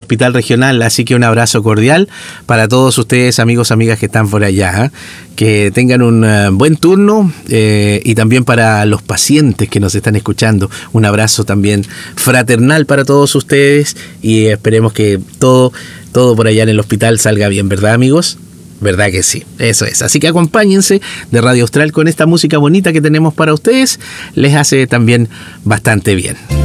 hospital regional, así que un abrazo cordial para todos ustedes, amigos, amigas que están por allá, ¿eh? Que tengan un buen turno, y también para los pacientes que nos están escuchando, un abrazo también fraternal para todos ustedes, y esperemos que todo por allá en el hospital salga bien, ¿verdad, amigos? ¿Verdad que sí? Eso es. Así que acompáñense de Radio Austral con esta música bonita que tenemos para ustedes. Les hace también bastante bien.